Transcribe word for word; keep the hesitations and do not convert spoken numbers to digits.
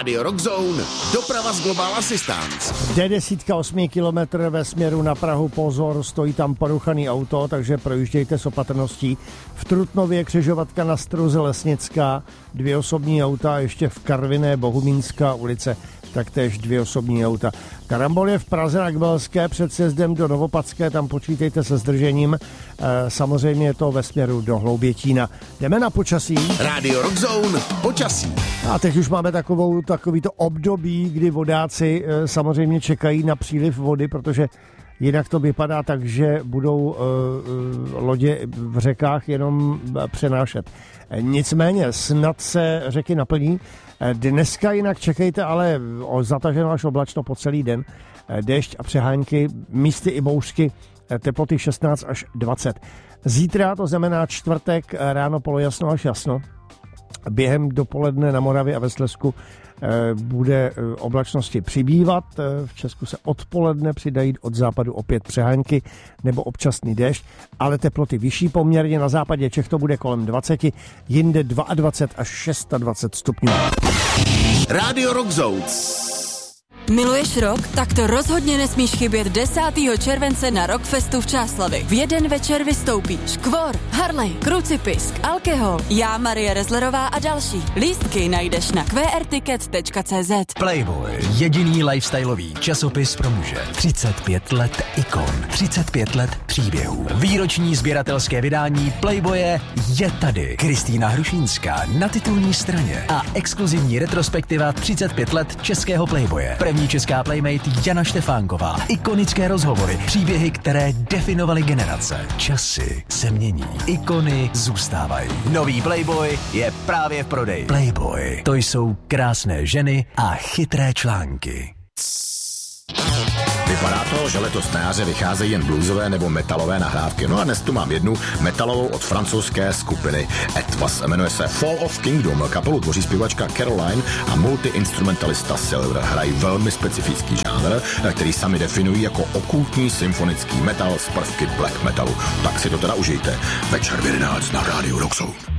Rádio Rockzone, doprava z Global Assistance. D deset osm kilometr ve směru na Prahu, pozor, stojí tam poruchaný auto, takže projíždějte s opatrností. V Trutnově křižovatka na Struze Lesnická, dvě osobní auta, ještě v Karviné Bohumínská ulice, taktéž dvě osobní auta. Karambol je v Praze na Kbelské před sjezdem do Novopadské, tam počítejte se zdržením, e, samozřejmě je to ve směru do Hloubětína. Jdeme na počasí. Rádio Rockzone, počasí. A teď už máme takovou, takovýto období, kdy vodáci e, samozřejmě čekají na příliv vody, protože jinak to vypadá tak, že budou e, e, lodě v řekách jenom přenášet. E, nicméně snad se řeky naplní. Dneska jinak čekejte ale o zataženou až oblačno po celý den. Déšť a přehánky, místy i bouřky, teploty šestnáct až dvacet. Zítra, to znamená čtvrtek, ráno polojasno až jasno. Během dopoledne na Moravě a ve Slezsku bude oblačnosti přibývat. V Česku se odpoledne přidají od západu opět přehánky nebo občasný déšť, ale teploty vyšší poměrně. Na západě Čech to bude kolem dvacet, jinde dvacet dva až dvacet šest stupňů. Rádio Rockzone. Miluješ rock? Tak to rozhodně nesmíš chybět desátého července na Rockfestu v Čáslavi. V jeden večer vystoupí Škvor, Harley, Krucipisk, Alkohol, já, Marie Rezlerová a další. Lístky najdeš na q r ticket tečka c z. Playboy, jediný lifestyleový časopis pro muže. třicet pět let ikon, třicet pět let příběhů. Výroční sběratelské vydání Playboye je tady. Kristýna Hrušínská na titulní straně a exkluzivní retrospektiva třicet pět let českého Playboye. První česká playmate Jana Štefánková. Ikonické rozhovory, příběhy, které definovaly generace. Časy se mění, ikony zůstávají. Nový Playboy je právě v prodeji. Playboy, to jsou krásné ženy a chytré články. Vypadá to, že letos na jaře vycházejí jen bluesové nebo metalové nahrávky. No a dnes tu mám jednu metalovou od francouzské skupiny Etwas. Jmenuje se Fall of Kingdom. Kapelu tvoří zpěvačka Caroline a multiinstrumentalista Silver. Hrají velmi specifický žánr, který sami definují jako okultní symfonický metal z prvky black metalu. Tak si to teda užijte. Večer v jedenáct na Rádiu Rockzone.